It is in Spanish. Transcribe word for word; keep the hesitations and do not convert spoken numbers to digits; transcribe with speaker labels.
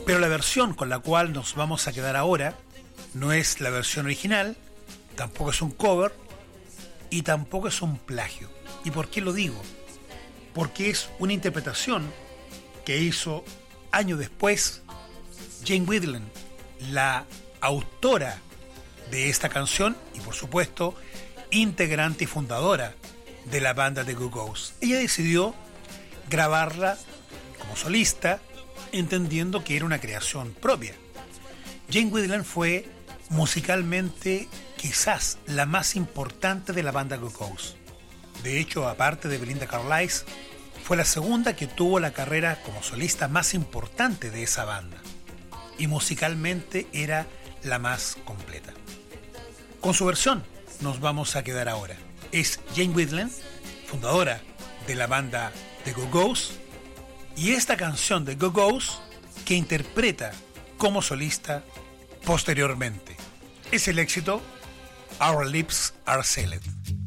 Speaker 1: Pero la versión con la cual nos vamos a quedar ahora no es la versión original, tampoco es un cover y tampoco es un plagio. ¿Y por qué lo digo? Porque es una interpretación que hizo años después Jane Wiedlin, la autora de esta canción y por supuesto integrante y fundadora de la banda The Go-Go's. Ella decidió grabarla como solista, entendiendo que era una creación propia. Jane Wiedlin fue musicalmente quizás la más importante de la banda Go-Go's. De hecho, aparte de Belinda Carlisle, fue la segunda que tuvo la carrera como solista más importante de esa banda. Y musicalmente era la más completa. Con su versión nos vamos a quedar ahora. Es Jane Wiedlin, fundadora de la banda The Go-Go's, y esta canción de Go-Go's que interpreta como solista posteriormente. Es el éxito Our Lips Are Sealed.